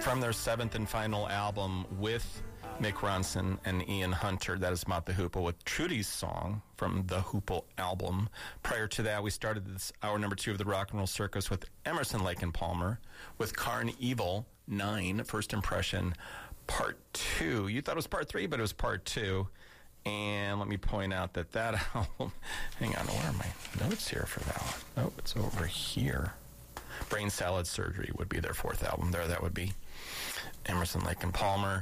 From their seventh and final album with Mick Ronson and Ian Hunter, that is Mott the Hoople with Trudy's song from the Hoople album. Prior to that, we started this hour number 2 of the Rock and Roll Circus with Emerson, Lake and Palmer with Carnival 9, First Impression, Part 2. You thought it was Part 3, but it was Part 2. And let me point out that album, hang on, where are my notes here for that one? Oh, it's over here. Brain Salad Surgery would be their 4th album there. That would be Emerson, Lake and Palmer.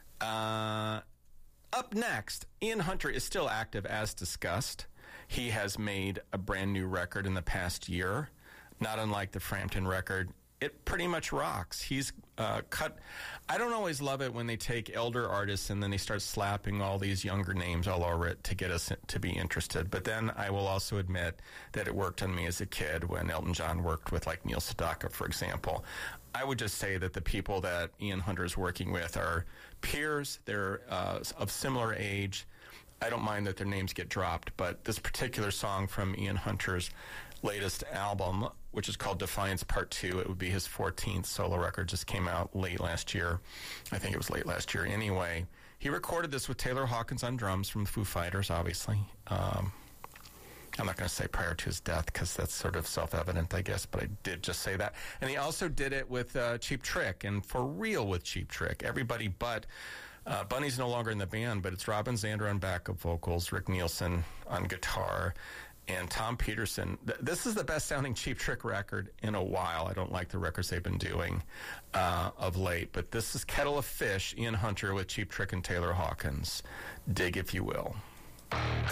Up next, Ian Hunter is still active as discussed. He has made a brand new record in the past year, not unlike the Frampton record. It pretty much rocks. He's cut. I don't always love it when they take elder artists and then they start slapping all these younger names all over it to get us to be interested. But then I will also admit that it worked on me as a kid when Elton John worked with like Neil Sedaka, for example. I would just say that the people that Ian Hunter is working with are peers. They're of similar age. I don't mind that their names get dropped, but this particular song from Ian Hunter's latest album, which is called Defiance Part 2, it would be his 14th solo record, just came out late last year. I think it was late last year. Anyway, he recorded this with Taylor Hawkins on drums from the Foo Fighters, obviously. I'm not going to say prior to his death because that's sort of self-evident, I guess, but I did just say that. And he also did it with Cheap Trick, and for real with Cheap Trick. Everybody but Bunny's no longer in the band, but it's Robin Zander on backup vocals, Rick Nielsen on guitar, and Tom Peterson. This is the best-sounding Cheap Trick record in a while. I don't like the records they've been doing of late, but this is Kettle of Fish, Ian Hunter with Cheap Trick and Taylor Hawkins. Dig if you will.